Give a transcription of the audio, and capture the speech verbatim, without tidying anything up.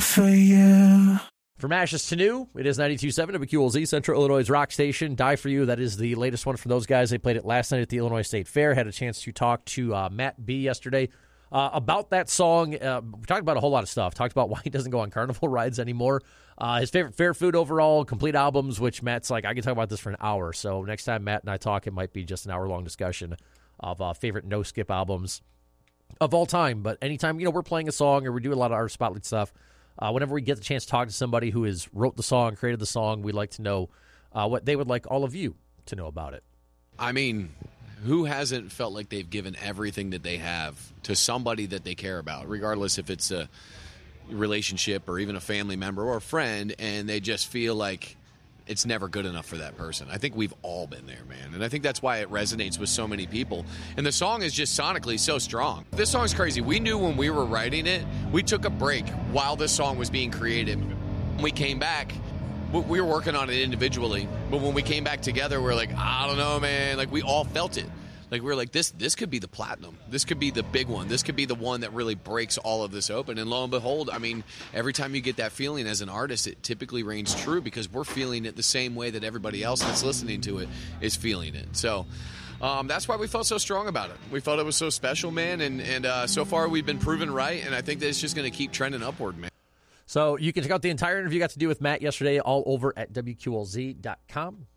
for you. From ashes to new, it is ninety-two point seven W Q L Z, Central Illinois' rock station. Die for You, that is the latest one from those guys. They played it last night at the Illinois State Fair. Had a chance to talk to uh, Matt B. yesterday uh, about that song. Uh, we talked about a whole lot of stuff. Talked about why he doesn't go on carnival rides anymore. Uh, his favorite fair food overall, complete albums, which Matt's like, I can talk about this for an hour. So next time Matt and I talk, it might be just an hour-long discussion of uh, favorite no-skip albums of all time. But anytime, you know, we're playing a song or we do a lot of our spotlight stuff, Uh, whenever we get the chance to talk to somebody who has wrote the song, created the song, we like to know uh, what they would like all of you to know about it. I mean, who hasn't felt like they've given everything that they have to somebody that they care about, regardless if it's a relationship or even a family member or a friend, and they just feel like it's never good enough for that person. I think we've all been there, man. And I think that's why it resonates with so many people. And the song is just sonically so strong. This song's crazy. We knew when we were writing it, we took a break while this song was being created. When we came back, we were working on it individually. But when we came back together, we were like, I don't know, man. Like, we all felt it. Like, we were like, this this could be the platinum. This could be the big one. This could be the one that really breaks all of this open. And lo and behold, I mean, every time you get that feeling as an artist, it typically reigns true because we're feeling it the same way that everybody else that's listening to it is feeling it. So um, that's why we felt so strong about it. We felt it was so special, man. And, and uh, so far, we've been proven right. And I think that it's just going to keep trending upward, man. So you can check out the entire interview you got to do with Matt yesterday all over at W Q L Z dot com.